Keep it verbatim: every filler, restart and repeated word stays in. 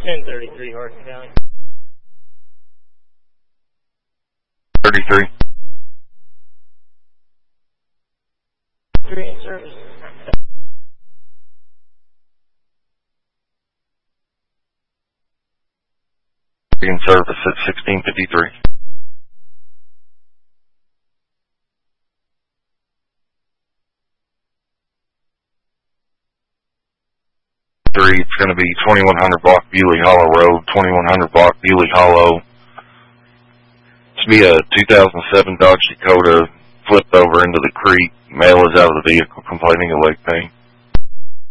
ten thirty-three, Harkin County. thirty-three. Three in service. In service at sixteen fifty-three. Three, it's going to be twenty-one hundred block Bewley Hollow Road, twenty-one hundred block Bewley Hollow. It's be a two thousand seven Dodge Dakota flipped over into the creek. Male is out of the vehicle complaining of leg pain.